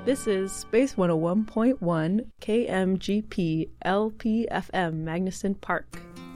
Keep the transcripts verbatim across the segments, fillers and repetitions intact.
This is Space one oh one point one K M G P L P F M Magnuson Park.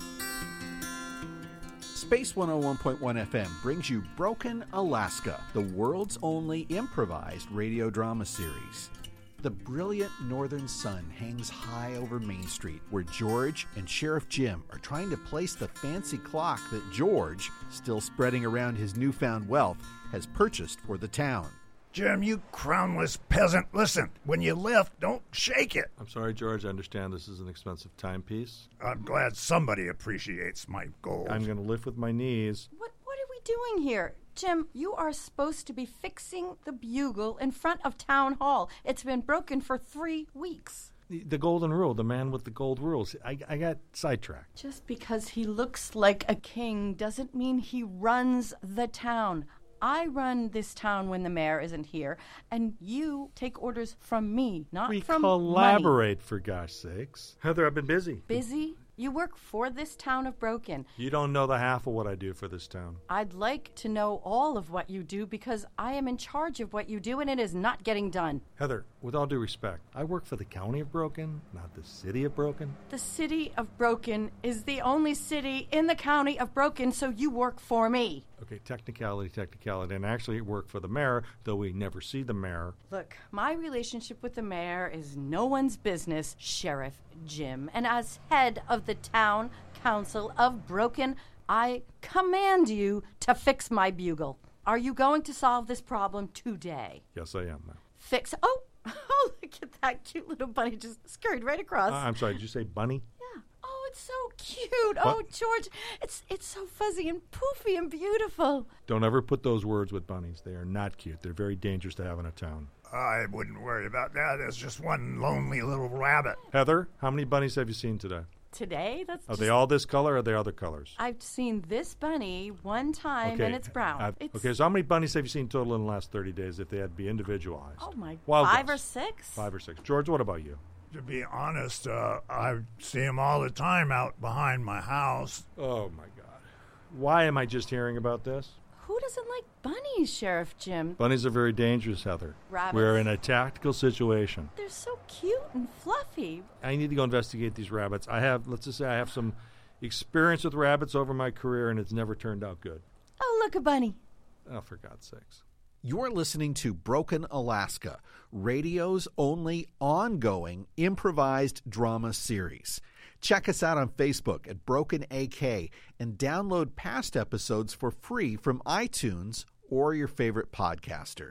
Space one oh one point one F M brings you Broken Alaska, the world's only improvised radio drama series. The brilliant northern sun hangs high over Main Street, where George and Sheriff Jim are trying to place the fancy clock that George, still spreading around his newfound wealth, has purchased for the town. Jim, you crownless peasant, listen, when you lift, don't shake it. I'm sorry, George, I understand this is an expensive timepiece. I'm glad somebody appreciates my gold. I'm going to lift with my knees. What, what are we doing here? Jim, you are supposed to be fixing the bugle in front of Town Hall. It's been broken for three weeks. The, the golden rule, the man with the gold rules. I, I got sidetracked. Just because he looks like a king doesn't mean he runs the town. I run this town when the mayor isn't here, and you take orders from me, not we from collaborate, money. For gosh sakes. Heather, I've been busy. Busy? You work for this town of Broken. You don't know the half of what I do for this town. I'd like to know all of what you do because I am in charge of what you do and it is not getting done. Heather, with all due respect, I work for the county of Broken, not the city of Broken. The city of Broken is the only city in the county of Broken, so you work for me. Okay, technicality, technicality, and actually work for the mayor, though we never see the mayor. Look, my relationship with the mayor is no one's business, Sheriff Jim. And as head of the town council of Broken, I command you to fix my bugle. Are you going to solve this problem today? Yes, I am, ma'am. Fix... Oh, oh, look at that cute little bunny just scurried right across. Uh, I'm sorry, did you say bunny? Yeah. Oh, it's so cute. What? Oh, George, it's it's so fuzzy and poofy and beautiful. Don't ever put those words with bunnies. They are not cute. They're very dangerous to have in a town. I wouldn't worry about that. It's just one lonely little rabbit. Heather, how many bunnies have you seen today? Today? That's Are just... they all this color or are they other colors? I've seen this bunny one time, okay. and it's brown. Uh, it's... Okay, so how many bunnies have you seen total in the last thirty days if they had to be individualized? Oh, my... Wild Five guess. or six? Five or six. George, what about you? To be honest, uh, I see him all the time out behind my house. Oh, my God. Why am I just hearing about this? Who doesn't like bunnies, Sheriff Jim? Bunnies are very dangerous, Heather. Rabbits. We're in a tactical situation. They're so cute and fluffy. I need to go investigate these rabbits. I have, let's just say I have some experience with rabbits over my career, and it's never turned out good. Oh, look, a bunny. Oh, for God's sakes. You're listening to Broken Alaska, radio's only ongoing improvised drama series. Check us out on Facebook at Broken A K and download past episodes for free from iTunes or your favorite podcaster.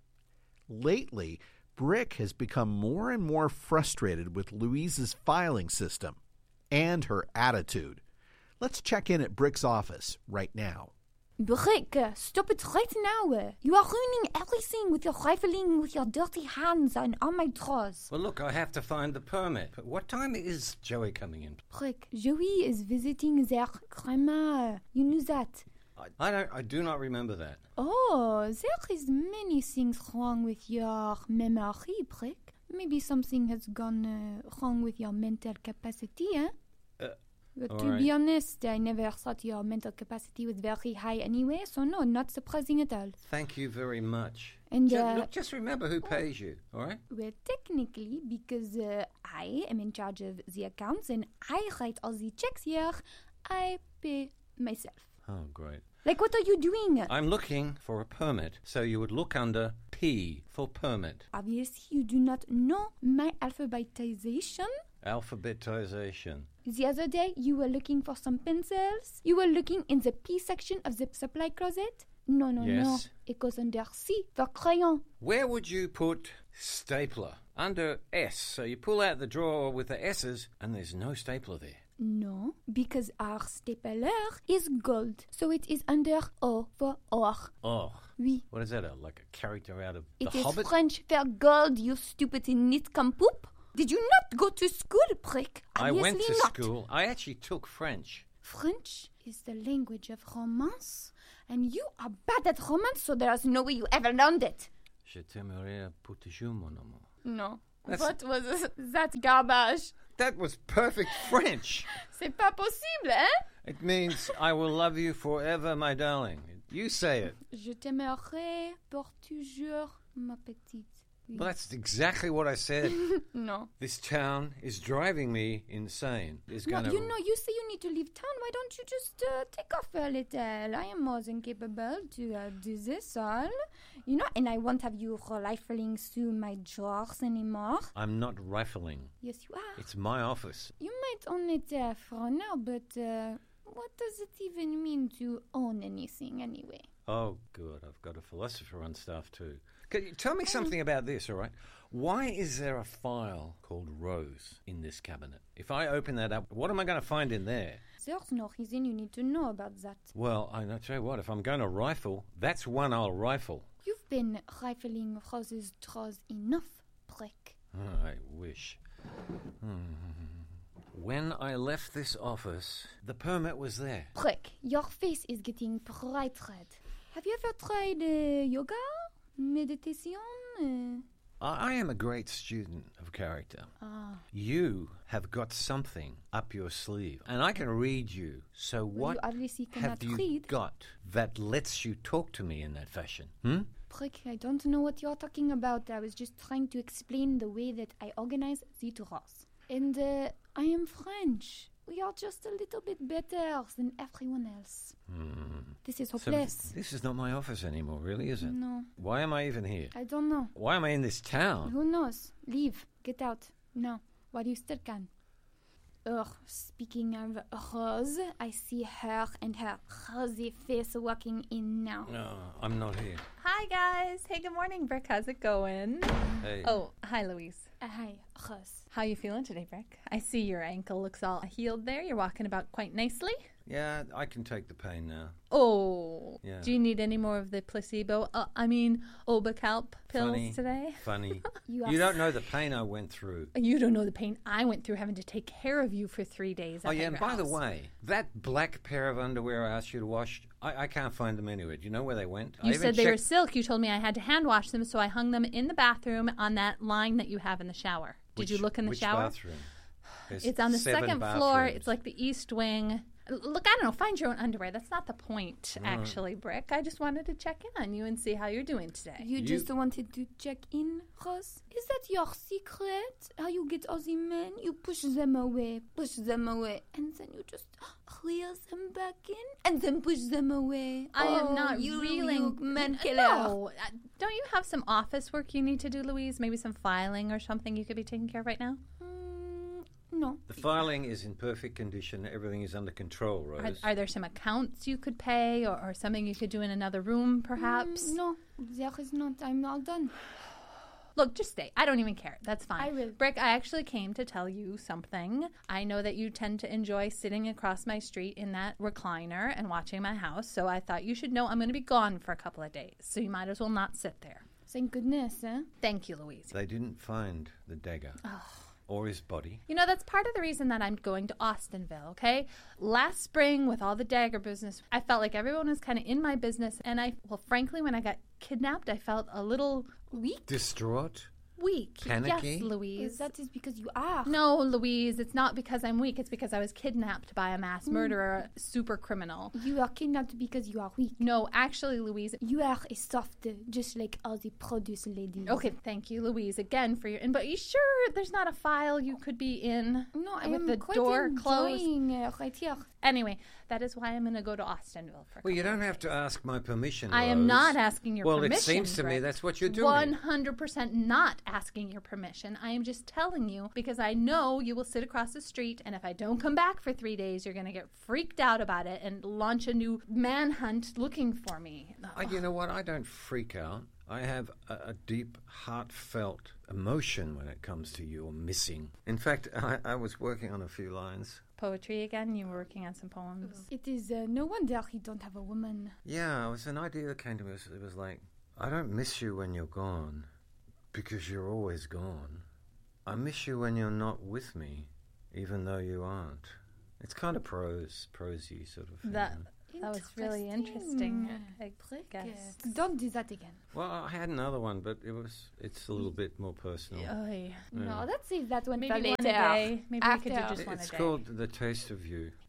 Lately, Brick has become more and more frustrated with Louise's filing system and her attitude. Let's check in at Brick's office right now. Brick, stop it right now. You are ruining everything with your rifling with your dirty hands and on my drawers. Well, look, I have to find the permit. But what time is Joey coming in? Brick, Joey is visiting their grandma. You knew that. I, I don't. I do not remember that. Oh, there is many things wrong with your memory, Brick. Maybe something has gone uh, wrong with your mental capacity, eh? Uh, But all to right. be honest, I never thought your mental capacity was very high anyway, so no, not surprising at all. Thank you very much. And, Ju- uh, look, just remember who pays you, all right? Well, technically, because uh, I am in charge of the accounts and I write all the checks here, I pay myself. Oh, great. Like, what are you doing? I'm looking for a permit, so you would look under P for permit. Obviously, you do not know my alphabetization. Alphabetization. The other day, you were looking for some pencils. You were looking in the P section of the supply closet. No, no, no. Yes. It goes under C for crayon. Where would you put stapler? Under S. So you pull out the drawer with the S's, and there's no stapler there. No, because our stapler is gold. So it is under O for or. Oh. Oui. What is that, a, like a character out of It The is Hobbit? French for gold, you stupid nincompoop. Did you not go to school, prick? I Obviously went to not. school. I actually took French. French is the language of romance, and you are bad at romance, so there's no way you ever learned it. Je t'aimerais pour toujours, mon amour. No. That's- What was that garbage? That was perfect French. C'est pas possible, hein? It means I will love you forever, my darling. You say it. Je t'aimerai pour toujours, ma petite. Well, that's exactly what I said. No. This town is driving me insane. It's No, gonna... you know, you say you need to leave town. Why don't you just uh, take off a little? I am more than capable to uh, do this all. You know, and I won't have you rifling through my drawers anymore. I'm not rifling. Yes, you are. It's my office. You might own it uh, for now, but uh, what does it even mean to own anything anyway? Oh, good. I've got a philosopher on staff too. Can you tell me something about this, all right? Why is there a file called Rose in this cabinet? If I open that up, what am I going to find in there? There's no reason you need to know about that. Well, I I tell you what, if I'm going to rifle, that's one I'll rifle. You've been rifling Rose's drawers enough, prick. Oh, I wish. Hmm. When I left this office, the permit was there. Prick, your face is getting bright red. Have you ever tried uh, yoga? Meditation? Uh, I I am a great student of character. ah. You have got something up your sleeve, and I can read you. So Well, what you obviously have cannot you read. got that lets you talk to me in that fashion? Hmm? Prick, I don't know what you're talking about. I was just trying to explain the way that I organize the drawers. And uh, I am French. We are just a little bit better than everyone else. Hmm. This is So hopeless. this is not my office anymore, really, is it? No, Why am I even here? I don't know. Why am I in this town? Who knows? Leave. Get out. No, while you still can. Ugh, speaking of Rose, I see her and her rosy face walking in now. No, I'm not here. Hi, guys. Hey, good morning, Brick. How's it going? Hey. Oh, hi, Louise. Uh, hi, Rose. How you feeling today, Brick? I see your ankle looks all healed there. You're walking about quite nicely. Yeah, I can take the pain now. Oh, Yeah. do you need any more of the placebo? Uh, I mean, Obacalp pills Funny. today? Funny. You are You don't know the pain I went through. You don't know the pain I went through having to take care of you for three days. Oh, up at yeah, and your by the house. way, that black pair of underwear I asked you to wash, I, I can't find them anywhere. Do you know where they went? I You even said they were checked- silk. You told me I had to hand wash them, so I hung them in the bathroom on that line that you have in the shower. Did Which- you look in the which shower? bathroom? There's It's on the seven second floor. bathrooms. It's like the east wing. L- Look, I don't know. Find your own underwear. That's not the point, actually, Brick. I just wanted to check in on you and see how you're doing today. You, You- just wanted to check in, Rose? Is that your secret? How you get all the men? You push them away, push them away, and then you just reel them back in, and then push them away. I Oh, am not you, reeling. you man N- killer. No. Uh, Don't you have some office work you need to do, Louise? Maybe some filing or something you could be taking care of right now? Mm, no. The filing is in perfect condition. Everything is under control, Are, Rose. are there some accounts you could pay or, or something you could do in another room, perhaps? Mm, no, there is not. I'm all done. Look, just stay. I don't even care. That's fine. I will. Brick, I actually came to tell you something. I know that you tend to enjoy sitting across my street in that recliner and watching my house, so I thought you should know I'm going to be gone for a couple of days, so you might as well not sit there. Thank goodness, eh? Thank you, Louise. They didn't find the dagger or his body. You know, that's part of the reason that I'm going to Austinville, okay? Last spring, with all the dagger business, I felt like everyone was kind of in my business, and I, well, frankly, when I got kidnapped, I felt a little weak. Distraught? Weak. Panicky? Yes, Louise. That is because you are. No, Louise, it's not because I'm weak. It's because I was kidnapped by a mass murderer, super criminal. You are kidnapped because you are weak. No, actually, Louise. You are a soft, just like all the produce ladies. Okay, thank you, Louise, again for your. But you sure there's not a file you could be in? No, I with am the quite door closed. enjoying uh, right here. Anyway, that is why I'm going to go to Austinville for. a Well, you couple don't of have to days. ask my permission, I am Rose. not asking your well, permission. it seems to me Brick. that's what you're doing. one hundred percent not asking your permission. I am just telling you because I know you will sit across the street, and if I don't come back for three days, you're going to get freaked out about it and launch a new manhunt looking for me. I, you know what? I don't freak out. I have a, a deep, heartfelt emotion when it comes to your missing. In fact, I, I was working on a few lines. Poetry again? You were working on some poems? It is uh, no wonder he don't have a woman. Yeah, it was an idea that came to me. It was, it was like, I don't miss you when you're gone, because you're always gone. I miss you when you're not with me, even though you aren't. It's kind of prose, prosy sort of thing. That that was really interesting. I Prick, guess. uh, Don't do that again. Well, I had another one, but it was it's a little bit more personal. Oy. No, let's save that one Maybe for one later. a day. Maybe we could do After. just one a It's day. called The Taste of You.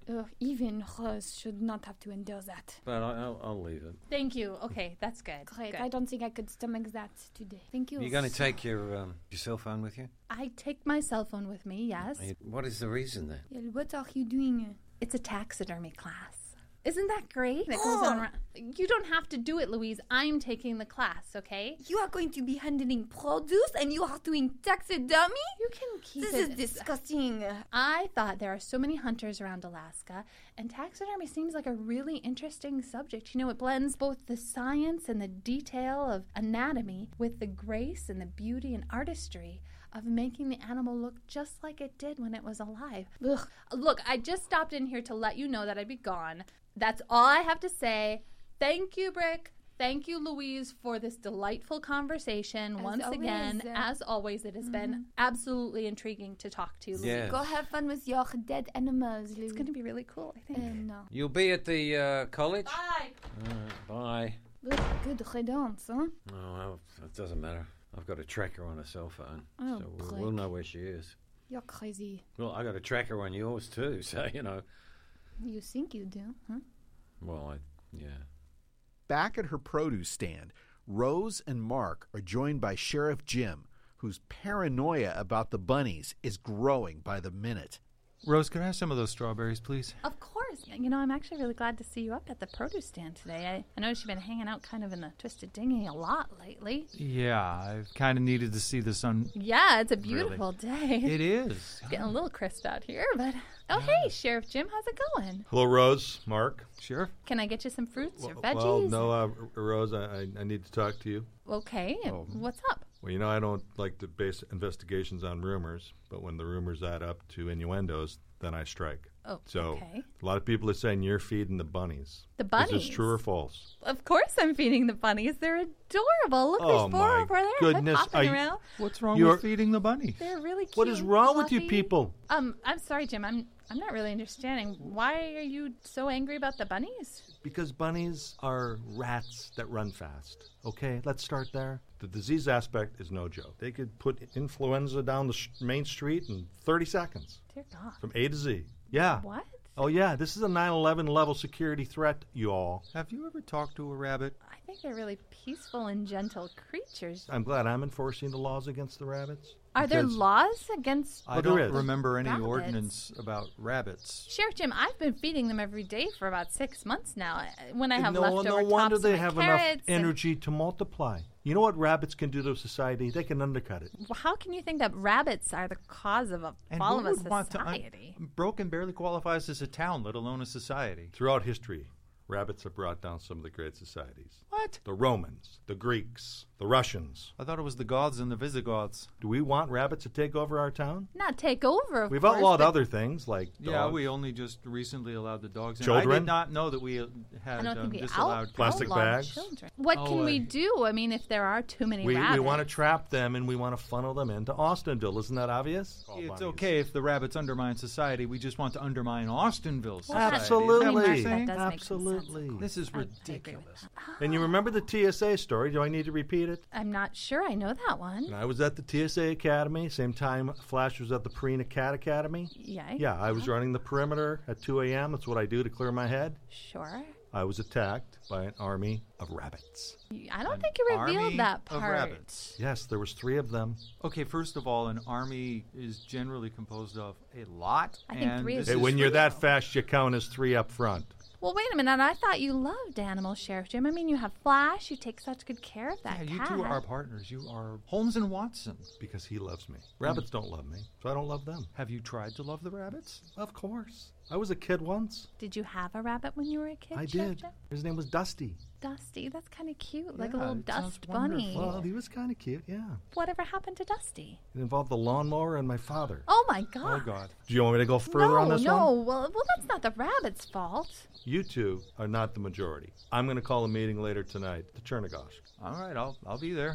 Ugh, even Rose should not have to endure that. But I, I'll, I'll leave it. Thank you. Okay, that's good. Great. Good. I don't think I could stomach that today. Thank you. You're going to take your um, your cell phone with you? I take my cell phone with me, yes. Are you- What is the reason then? Yeah, what are you doing? It's a taxidermy class. Isn't that great? That goes on around. You don't have to do it, Louise. I'm taking the class, okay? You are going to be handling produce and you are doing taxidermy? You can keep This it. is disgusting. I thought there are so many hunters around Alaska, and taxidermy seems like a really interesting subject. You know, it blends both the science and the detail of anatomy with the grace and the beauty and artistry of making the animal look just like it did when it was alive. Ugh. Look, I just stopped in here to let you know that I'd be gone. That's all I have to say. Thank you, Brick. Thank you, Louise, for this delightful conversation. As Once always, again, uh, as always, it has mhm. been absolutely intriguing to talk to you, Louise. Yes. Go have fun with your dead animals, Louis. It's going to be really cool, I Uh, think. no. You'll be at the uh, college? Bye. All right, bye. Ugh, good riddance, huh? Oh, well, it doesn't matter. I've got a tracker on a cell phone, Oh, so we'll, click. we'll know where she is. You're crazy. Well, I got a tracker on yours too, so you know. You think you do, huh? Well, I yeah. Back at her produce stand, Rose and Mark are joined by Sheriff Jim, whose paranoia about the bunnies is growing by the minute. Rose, can I have some of those strawberries, please? Of course. You know, I'm actually really glad to see you up at the produce stand today. I, I noticed you've been hanging out kind of in the Twisted Dinghy a lot lately. Yeah, I've kind of needed to see the sun. Yeah, it's a beautiful day. It is. It's getting a little crisp out here, but... Oh, hey, Sheriff Jim, how's it going? Hello, Rose, Mark. Sheriff? Can I get you some fruits or Well, veggies? well, no, uh, R- Rose, I, I- I need to talk to you. Okay, Oh. what's up? Well, you know, I don't like to base investigations on rumors, but when the rumors add up to innuendos, then I strike. Oh, So, okay. a lot of people are saying you're feeding the bunnies. The Is bunnies? this true or false? Of course I'm feeding the bunnies. They're adorable. Look, Oh, there's four my over there. goodness. They're Are hopping you- around. What's wrong You're- with feeding the bunnies? They're really cute. What is wrong with you fluffy. people? Um, I'm sorry, Jim. I'm I'm not really understanding. Why are you so angry about the bunnies? Because bunnies are rats that run fast. Okay, let's start there. The disease aspect is no joke. They could put influenza down the sh- main street in thirty seconds Dear God. from A to Z. Yeah. What? Oh, yeah, this is a nine eleven level security threat, you all. Have you ever talked to a rabbit? I think they're really peaceful and gentle creatures. I'm glad I'm enforcing the laws against the rabbits. Are there because- laws against... I Well, there don't is. remember any Rabbits. ordinance about rabbits. Sheriff Jim, I've been feeding them every day for about six months now. Uh, When I have no, leftover no wonder tops they of my have carrots enough and- energy to multiply. You know what rabbits can do to society? They can undercut it. Well, how can you think that rabbits are the cause of a And fall who of a would want to un- society? Broken barely qualifies as a town, let alone a society. Throughout history, rabbits have brought down some of the great societies. What? The Romans, the Greeks, the Russians. I thought it was the Goths and the Visigoths. Do we want rabbits to take over our town? Not take over, of We've course, outlawed but other things like Yeah, dogs. we only just recently allowed the dogs in. I Children? did not know that we uh, I had don't um, think we disallowed out- Plastic outlawed bags? children. What Oh, can we uh, do? I mean, if there are too many We, rabbits. we want to trap them and we want to funnel them into Austinville. Isn't that obvious? It's okay if the rabbits undermine society. We just want to undermine Austinville society. Well, that- Absolutely. I mean, Mark, that does make some sense, of Absolutely. course. This is I- I agree with ridiculous. that. And you remember the T S A story? Do I need to repeat it? I'm not sure I know that one. And I was at the T S A Academy, same time Flash was at the Purina Cat Academy. Yeah. Yeah, I was running the perimeter at two a.m. That's what I do to clear my head. Sure. I was attacked by an army of rabbits. I don't An think you revealed army that of part. rabbits. Yes, there was three of them. Okay, first of all, an army is generally composed of a lot. I think and three is this Hey, is when you're for- that fast, you count as three up front. Well, wait a minute. I thought you loved animals, Sheriff Jim. I mean, you have Flash. You take such good care of that Yeah, you cat. two are partners. You are Holmes and Watson. Because he loves me. Rabbits don't love me, so I don't love them. Have you tried to love the rabbits? Of course. I was a kid once. Did you have a rabbit when you were a kid? I Sheriff did. Jim? His name was Dusty. Dusty. That's kind of cute. Like a Yeah, little it sounds dust bunny. wonderful. Well, he was kind of cute, yeah. Whatever happened to Dusty? It involved the lawnmower and my father. Oh, my God. Oh, God. Do you want me to go further no, on this no. one? Well, well, that's not the rabbit's fault. You two are not the majority. I'm going to call a meeting later tonight at the Chernigosh. All right, I'll I'll be there.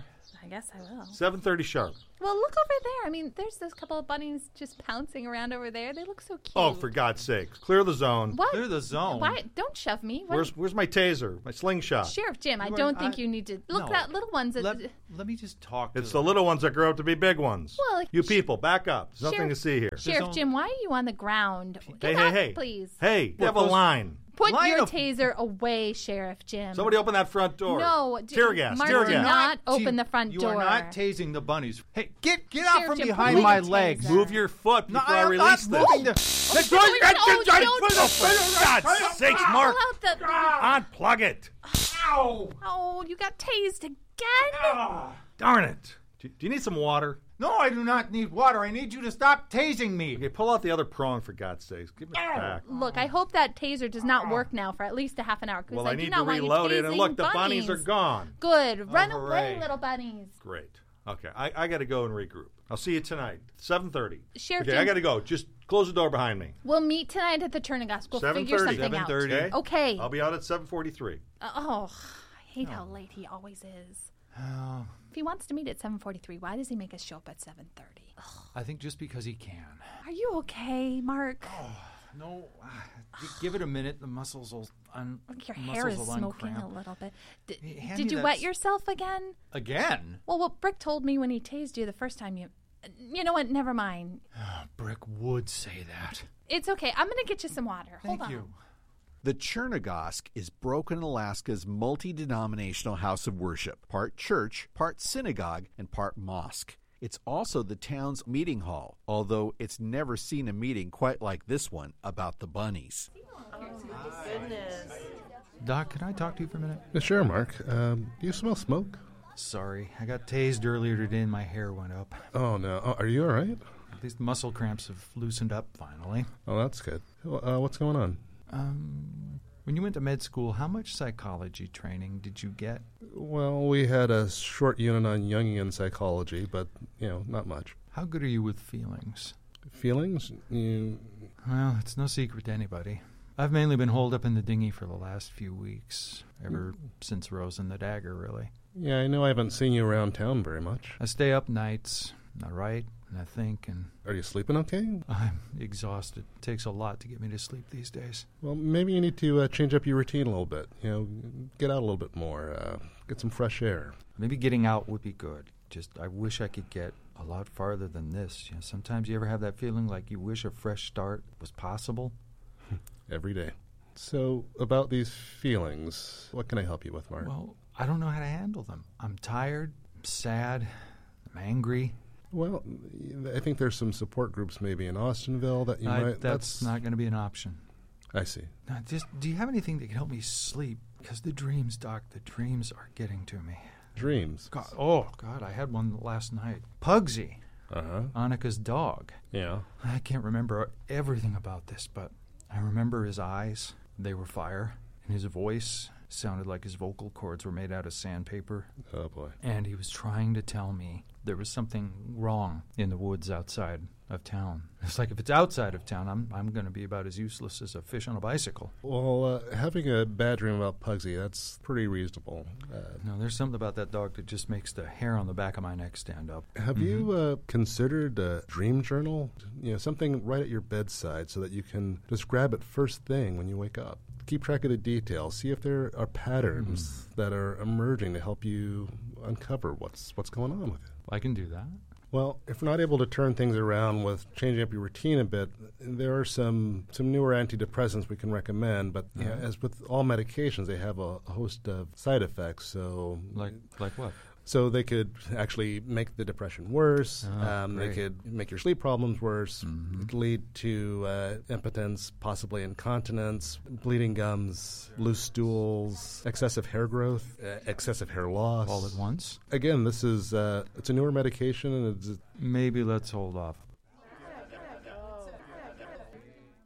I guess I will. seven thirty sharp. Well, look over there. I mean, there's this couple of bunnies just pouncing around over there. They look so cute. Oh, for God's sake. Clear the zone. What? Clear the zone. Why? Don't shove me. What? Where's where's my taser? My slingshot? Sheriff Jim, I You are- don't think I- you need to. Look, No. that little one's. Let, let me just talk to It's the little ones that grow up to be big ones. Well, like- you people, back up. There's nothing Sheriff- to see here. Sheriff only- Jim, why are you on the ground? Hey, Get hey, off, hey. please. Hey, you have a those- line. Put Line your of- taser away, Sheriff Jim. Somebody open that front door. No, d- Tear gas. Mark, Tear do gas. not open Ta- the front you door. You are not tasing the bunnies. Hey, get get out Sheriff from Jim, behind pull my the legs. taser. Move your foot No, before I I am release not moving this. the- Let's No, go. no, don't- For God's sakes, Mark. Pull out the. Unplug it. Ow. Oh, you got tased again? Darn it. Do, do you need some water? No, I do not need water. I need you to stop tasing me. Okay, pull out the other prong, for God's sakes. Give it back. Look, I hope that taser does not work now for at least a half an hour. 'Cause Well, I, I do need not to want you reload it, and tasing look, the bunnies are gone. Good. Run Oh, away, hooray. little bunnies. Great. Okay, I, I got to go and regroup. I'll see you tonight, seven thirty. Sheriff Okay, Jim- I got to go. Just close the door behind me. We'll meet tonight at the Turnigas. We'll figure seven thirty. something out. seven thirty. Okay? Okay. I'll be out at seven forty-three. Oh, I hate how late he always is. Oh, If he wants to meet at seven forty-three, why does he make us show up at seven thirty? I think just because he can. Are you okay, Mark? No, ah, g- give it a minute. The muscles will un. Your muscles hair is will smoking uncramp. a little bit. D- Hey, hand did me you that wet s- yourself again? Again? Well, what Brick told me when he tased you the first time you... You know what? Never mind. Brick would say that. It's okay. I'm going to get you some water. Thank Hold on. you. The Chernigosk is Broken, Alaska's multi-denominational house of worship, part church, part synagogue, and part mosque. It's also the town's meeting hall, although it's never seen a meeting quite like this one about the bunnies. Doc, can I talk to you for a minute? Yeah, sure, Mark. Um, do you smell smoke? Sorry, I got tased earlier today and my hair went up. Oh, no. Oh, are you all right? These muscle cramps have loosened up finally. Oh, that's good. Uh, what's going on? Um, when you went to med school, how much psychology training did you get? Well, we had a short unit on Jungian psychology, but, you know, not much. How good are you with feelings? Feelings? You... Well, it's no secret to anybody. I've mainly been holed up in the dinghy for the last few weeks, ever since Rose and the Dagger, really. Yeah, I know I haven't seen you around town very much. I stay up nights, and I write, and I think, and Are you sleeping okay? I'm exhausted. It takes a lot to get me to sleep these days. Well, maybe you need to uh, change up your routine a little bit. You know, get out a little bit more, uh, get some fresh air. Maybe getting out would be good. Just, I wish I could get a lot farther than this. You know, sometimes you ever have that feeling like you wish a fresh start was possible? Every day. So, about these feelings, what can I help you with, Mark? Well, I don't know how to handle them. I'm tired, I'm sad, I'm angry. Well, I think there's some support groups maybe in Austinville that you I- might... that's not going to be an option. I see. Now, just, do you have anything that can help me sleep? Because the dreams, Doc, the dreams are getting to me. Dreams. God, oh, God, I had one last night. Pugsy, Uh-huh. Annika's dog. Yeah. I can't remember everything about this, but I remember his eyes. They were fire, and his voice sounded like his vocal cords were made out of sandpaper. Oh, boy. And he was trying to tell me there was something wrong in the woods outside of town. It's like if it's outside of town, I'm I'm going to be about as useless as a fish on a bicycle. Well, uh, having a bad dream about Pugsy, that's pretty reasonable. Uh, No, there's something about that dog that just makes the hair on the back of my neck stand up. have Mhm. you uh, considered a dream journal? You know, something right at your bedside so that you can just grab it first thing when you wake up. Keep track of the details. See if there are patterns that are emerging to help you uncover what's what's going on with it. I can do that. Well, if we're not able to turn things around with changing up your routine a bit, there are some, some newer antidepressants we can recommend. But you know, as with all medications, they have a, a host of side effects. So, Like like what? so they could actually make the depression worse. Oh, um, they great. could make your sleep problems worse. Mhm. It could lead to uh, impotence, possibly incontinence, bleeding gums, loose stools, excessive hair growth, uh, excessive hair loss. All at once? Again, this is uh, it's a newer medication, and it's Maybe let's hold off.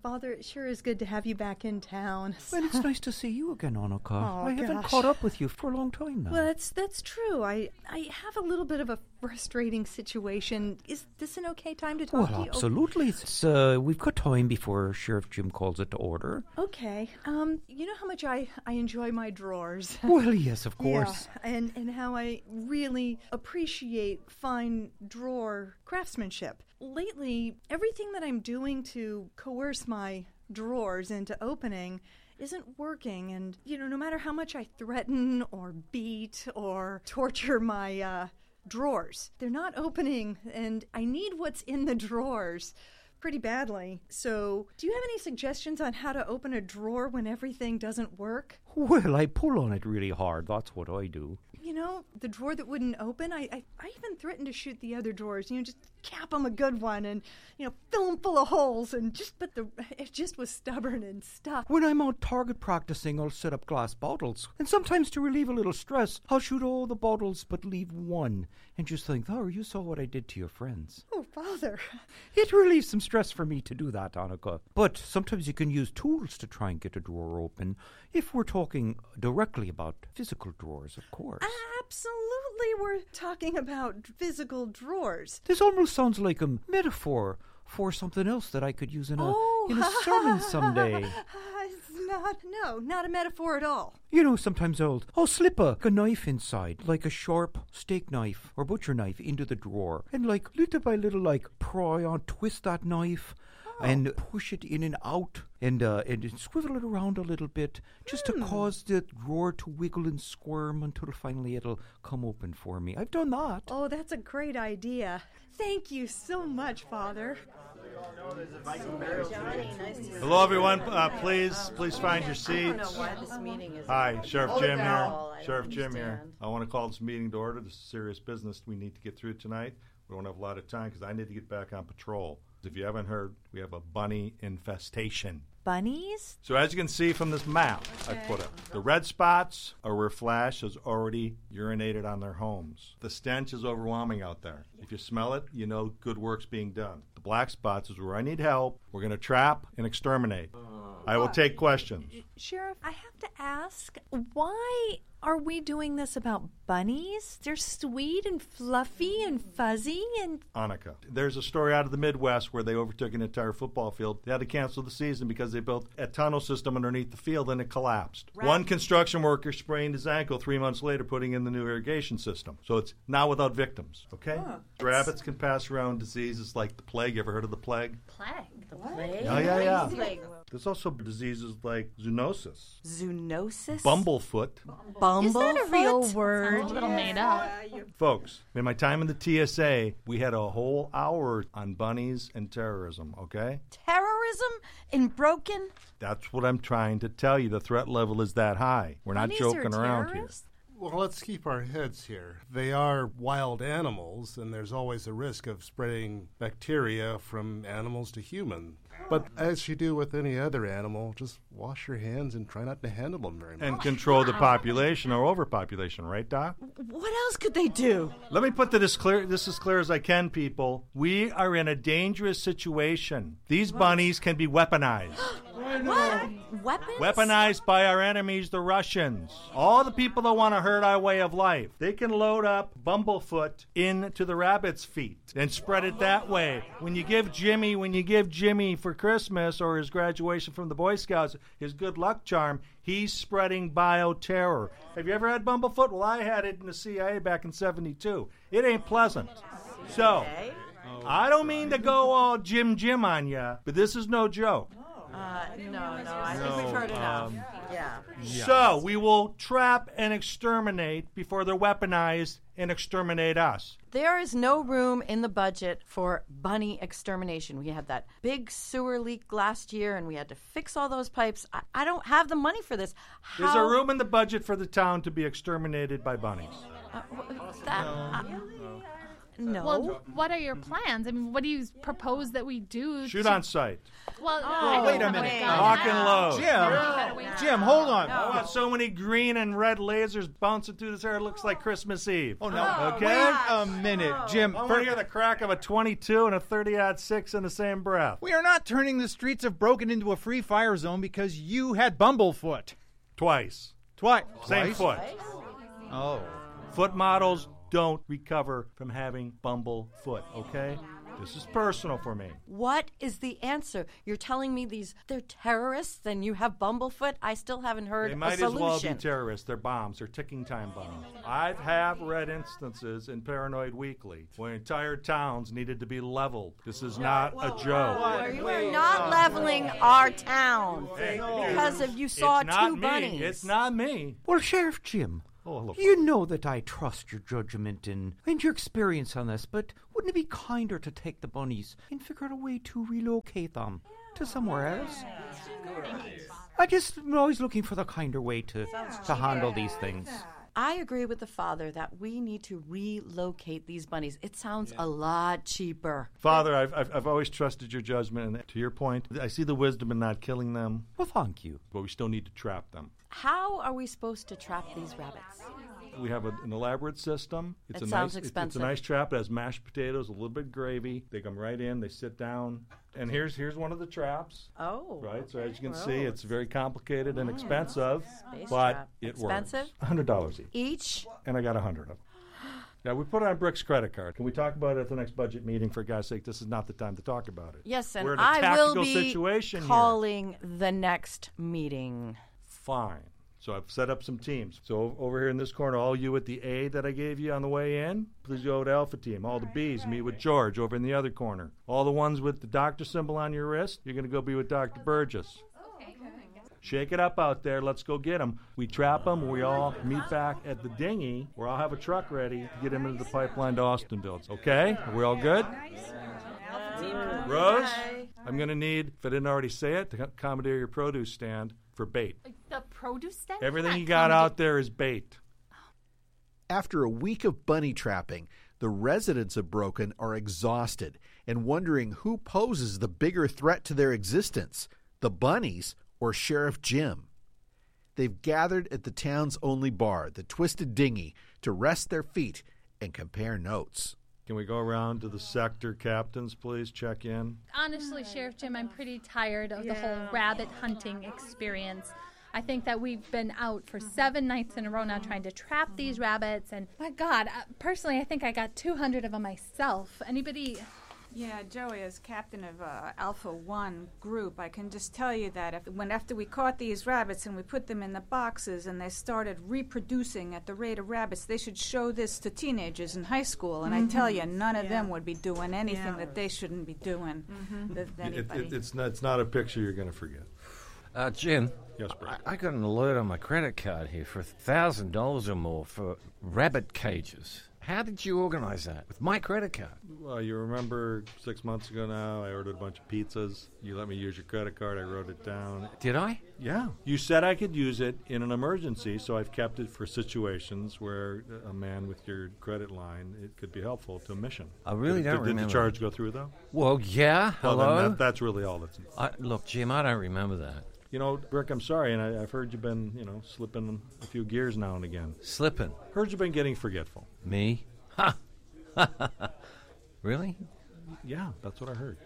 Father, it sure is good to have you back in town. Well, it's nice to see you again, Annika. Oh, I haven't gosh. caught up with you for a long time now. Well, that's that's true. I I have a little bit of a frustrating situation. Is this an okay time to talk Well, to you? absolutely. It's, uh, we've got time before Sheriff Jim calls it to order. Okay. Um, you know how much I, I enjoy my drawers. Well, yes, of course. Yeah, and, and how I really appreciate fine drawer craftsmanship. Lately, everything that I'm doing to coerce my drawers into opening isn't working, and, you know, no matter how much I threaten or beat or torture my uh, drawers, they're not opening, and I need what's in the drawers pretty badly. So, do you have any suggestions on how to open a drawer when everything doesn't work? Well, I pull on it really hard. That's what I do. You know, the drawer that wouldn't open, I, I, I even threatened to shoot the other drawers, you know, just cap them a good one and, you know, fill them full of holes and just, but the, it just was stubborn and stuck. When I'm out target practicing, I'll set up glass bottles. And sometimes to relieve a little stress, I'll shoot all the bottles but leave one. And just think, oh, you saw what I did to your friends. Oh, Father. It relieves some stress for me to do that, Annika. But sometimes you can use tools to try and get a drawer open. If we're talking directly about physical drawers, of course. Absolutely, we're talking about physical drawers. This almost sounds like a metaphor for something else that I could use in a, oh. in a sermon someday. It's not, no, not a metaphor at all. You know, sometimes I'll, I'll slip a, a knife inside, like a sharp steak knife or butcher knife into the drawer, and like little by little, like pry on, twist that knife, oh. and push it in and out, and uh, and swivel it around a little bit, just mm. to cause the drawer to wiggle and squirm until finally it'll come open for me. I've done that. Oh, that's a great idea. Thank you so much, Father. Hello, everyone. Uh, please, please find your seats. I don't know why this meeting is. Hi, Sheriff Oh, Jim no. here. I Sheriff don't Jim here. understand. I want to call this meeting to order. This is serious business we need to get through tonight. We don't have a lot of time because I need to get back on patrol. If you haven't heard, we have a bunny infestation. Bunnies? So as you can see from this map I put up, the red spots are where Flash has already urinated on their homes. The stench is overwhelming out there. If you smell it, you know good work's being done. The black spots is where I need help. We're going to trap and exterminate. I will take questions. Sheriff, I have to ask, why are we doing this about bunnies? They're sweet and fluffy and fuzzy and... Annika, there's a story out of the Midwest where they overtook an entire football field. They had to cancel the season because they built a tunnel system underneath the field and it collapsed. Right. One construction worker sprained his ankle three months later putting in the new irrigation system. So it's now without victims, okay? Huh. Rabbits can pass around diseases like the plague. You ever heard of the plague? Plague. The plague? Yeah, yeah, yeah. Plague. There's also diseases like zoonosis, Zoonosis? bumblefoot. Bumblefoot? Is that a real word? Sounds a little made up. Folks, in my time in the T S A, we had a whole hour on bunnies and terrorism, okay? Terrorism in Broken? That's what I'm trying to tell you. The threat level is that high. We're not Bunnies joking are around here. terrorists? Well, let's keep our heads here. They are wild animals, and there's always a risk of spreading bacteria from animals to human. But as you do with any other animal, just wash your hands and try not to handle them very much. And control the population or overpopulation, right, Doc? What else could they do? Let me put this clear, this as clear as I can, people. We are in a dangerous situation. These bunnies can be weaponized. What? Weapons? Weaponized by our enemies, the Russians. All the people that want to hurt our way of life. They can load up Bumblefoot into the rabbit's feet and spread it that way. When you give Jimmy, when you give Jimmy for Christmas or his graduation from the Boy Scouts, his good luck charm, he's spreading bioterror. Have you ever had Bumblefoot? Well, I had it in the C I A back in seventy-two. It ain't pleasant. So, I don't mean to go all Jim Jim on ya, but this is no joke. Uh, no, no, I think we've heard enough. Um, yeah. So, we will trap and exterminate before they're weaponized and exterminate us. There is no room in the budget for bunny extermination. We had that big sewer leak last year, and we had to fix all those pipes. I, I don't have the money for this. How? There's a room in the budget for the town to be exterminated by bunnies. Uh, w- that, uh, No. Well, what are your plans? I mean, what do you propose that we do? Shoot to- on sight. Well, Oh, I wait don't a know minute. what Lock guns and are. load. Jim, Jim, hold on. I want so many green and red lasers bouncing through this air. It looks like Christmas Eve. Oh, no. Okay? Wait a minute, Jim. I for- want to hear the crack of a twenty-two and a thirty-aught six in the same breath. We are not turning the streets of Broken into a free fire zone because you had Bumblefoot. Twice. Twice. Same foot. Oh. Foot models don't recover from having bumblefoot, okay? This is personal for me. What is the answer? You're telling me these they're terrorists and you have Bumblefoot? I still haven't heard They a might as solution. well be terrorists. They're bombs. They're ticking time bombs. I have read instances in Paranoid Weekly where entire towns needed to be leveled. This is not a joke. We're not leveling our town Hey, because of you saw it's not two me. bunnies. It's not me. Well, Sheriff Jim, Oh, hello. you know that I trust your judgment and, and your experience on this, but wouldn't it be kinder to take the bunnies and figure out a way to relocate them to somewhere else? I just am always looking for the kinder way to, to handle these things. I agree with the father that we need to relocate these bunnies. It sounds a lot cheaper. Father, I've, I've, I've always trusted your judgment, and to your point, I see the wisdom in not killing them. Well, thank you. But we still need to trap them. How are we supposed to trap these rabbits? We have a, an elaborate system. It's It a sounds nice, it- expensive. It's a nice trap. It has mashed potatoes, a little bit of gravy. They come right in. They sit down. And here's here's one of the traps. Oh. Right. So as you can Oh. see, it's very complicated and expensive, Space but trap. it Expensive? works. one hundred dollars each. Each? And I got a hundred of them. Now we put it on Brick's credit card. Can we talk about it at the next budget meeting? For God's sake, this is not the time to talk about it. Yes, and We're in a I tactical will be situation here. calling the next meeting. Fine. So I've set up some teams. So o- over here in this corner, all you at the A that I gave you on the way in, please go to Alpha Team. All the Bs, meet with George over in the other corner. All the ones with the doctor symbol on your wrist, you're going to go be with Doctor Burgess. Shake it up out there. Let's go get them. We trap them. We all meet back at the dinghy where I'll have a truck ready to get them into the pipeline to Austinville. Okay? Are we all good? Rose, I'm going to need, if I didn't already say it, to commandeer your produce stand for bait. The produce stand? Everything Come you on, got come out there is bait. After a week of bunny trapping, the residents of Broken are exhausted and wondering who poses the bigger threat to their existence, the bunnies or Sheriff Jim. They've gathered at the town's only bar, the Twisted Dinghy, to rest their feet and compare notes. Can we go around to the sector captains, please? Check in. Honestly, Sheriff Jim, I'm pretty tired of the whole rabbit hunting experience. I think that we've been out for seven nights in a row now trying to trap these rabbits. And my God, uh, personally, I think I got two hundred of them myself. Anybody? Yeah, Joey, as captain of uh, Alpha One group, I can just tell you that if, when after we caught these rabbits and we put them in the boxes and they started reproducing at the rate of rabbits, they should show this to teenagers in high school. And I tell you, none of them would be doing anything Yeah. that they shouldn't be doing. With It, anybody. it, it's, not, it's not a picture you're going to forget. Uh, Jim. Yes, Brick. I, I got an alert on my credit card here for a thousand dollars or more for rabbit cages. How did you organize that with my credit card? Well, you remember six months ago now, I ordered a bunch of pizzas. You let me use your credit card. I wrote it down. Did I? Yeah. You said I could use it in an emergency, so I've kept it for situations where a man with your credit line, it could be helpful to a mission. I really did, don't did, did remember. the charge go through, though? Well, yeah. Well, Hello. then that, that's really all that's. I, look, Jim, I don't remember that. You know, Brick, I'm sorry, and I, I've heard you've been, you know, slipping a few gears now and again. Slipping? Heard you've been getting forgetful. Me? Ha! Really? Yeah, that's what I heard.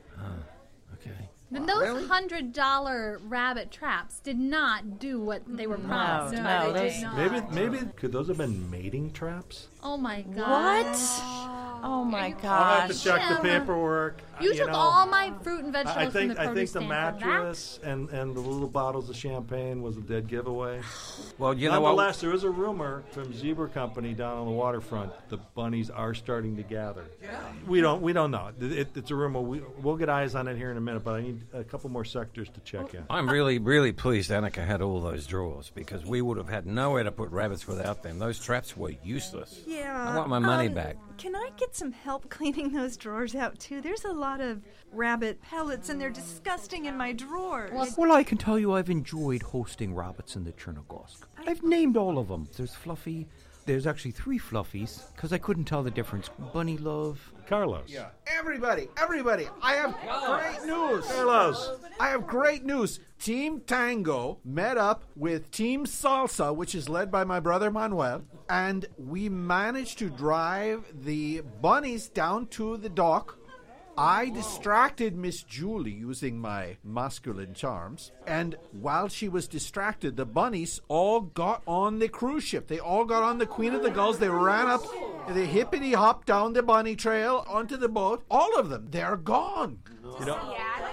Okay. And those hundred dollar rabbit traps did not do what they were promised. No, no, they those- did not. Maybe, maybe could those have been mating traps? Oh my God! What? Oh my I'll have to gosh. check the Jim. paperwork. You, you took know. all my fruit and I vegetables think from the I produce think the stand for that. mattress and, and the little bottles of champagne was a dead giveaway. Well, you know what? Nonetheless, there is a rumor from Zebra Company down on the waterfront the bunnies are starting to gather. We don't we don't know. It, it, it's a rumor. We, we'll get eyes on it here in a minute, but I need a couple more sectors to check in. I'm really, really pleased Annika had all those drawers because we would have had nowhere to put rabbits without them. Those traps were useless. Yeah. I want my money um, back. Can I get some help cleaning those drawers out, too? There's a lot of rabbit pellets, and they're disgusting in my drawers. Well, I can tell you I've enjoyed hosting rabbits in the Chernogorsk. I've named all of them. There's Fluffy, there's actually three Fluffies, because I couldn't tell the difference. Bunny Love. Carlos. Yeah. Everybody, everybody, I have great news. Carlos. I have great news. Team Tango met up with Team Salsa, which is led by my brother Manuel, and we managed to drive the bunnies down to the dock. I distracted Miss Julie using my masculine charms, and while she was distracted, the bunnies all got on the cruise ship. They all got on the Queen of the Gulls. They ran up, they hippity hopped down the bunny trail onto the boat. All of them, they're gone. You know?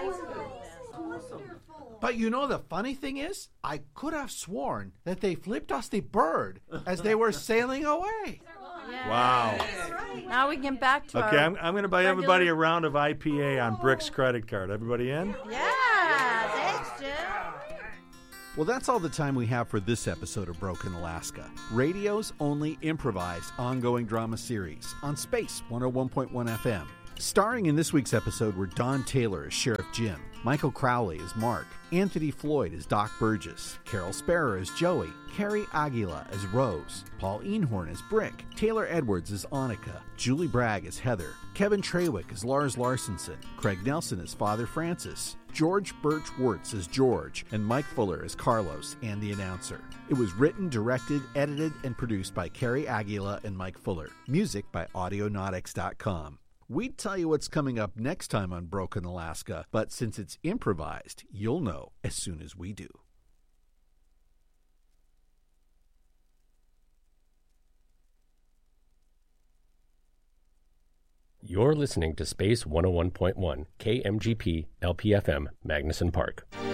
But you know the funny thing is, I could have sworn that they flipped us the bird as they were sailing away. Wow. Now we get back to Okay, our I'm, I'm going to buy regular- everybody a round of I P A on Brick's credit card. Everybody in? Yeah, thanks, Jim. Well, that's all the time we have for this episode of Broken Alaska. Radio's only improvised ongoing drama series on Space one oh one point one F M. Starring in this week's episode were Don Taylor as Sheriff Jim, Michael Crowley as Mark, Anthony Floyd as Doc Burgess, Carol Sparrow as Joey, Carrie Aguila as Rose, Paul Einhorn as Brick, Taylor Edwards as Annika, Julie Bragg as Heather, Kevin Trawick as Lars Larsonson, Craig Nelson as Father Francis, George Birch Wirtz as George, and Mike Fuller as Carlos and the announcer. It was written, directed, edited, and produced by Carrie Aguila and Mike Fuller. Music by Audionautics dot com. We'd tell you what's coming up next time on Broken Alaska, but since it's improvised, you'll know as soon as we do. You're listening to Space one oh one point one, K M G P, L P F M, Magnuson Park.